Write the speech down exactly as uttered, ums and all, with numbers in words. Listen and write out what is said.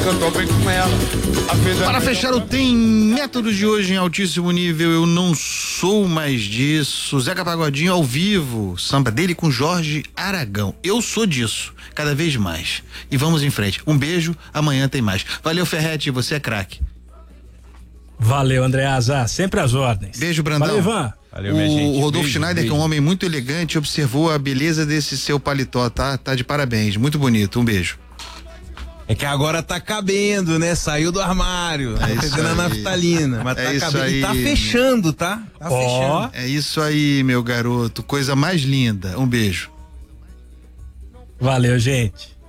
Cantou bem com ela. Para fechar o Tem Métodos de hoje em altíssimo nível, eu não sou mais disso. Zeca Pagodinho ao vivo, samba dele com Jorge Aragão. Eu sou disso, cada vez mais. E vamos em frente. Um beijo, amanhã tem mais. Valeu, Ferretti, você é craque. Valeu, Andreasa, sempre às ordens. Beijo, Brandão. Valeu, Ivan. Valeu, o, minha gente. o Rodolfo Beijo, Schneider, beijo. que é um homem muito elegante, observou a beleza desse seu paletó, tá? Tá de parabéns, muito bonito. Um beijo. É que agora tá cabendo, né? Saiu do armário. É Tá isso pegando a aí. naftalina. Mas É tá isso cabendo. aí. E tá fechando, tá? Tá Ó. fechando. É isso aí, meu garoto. Coisa mais linda. Um beijo. Valeu, gente.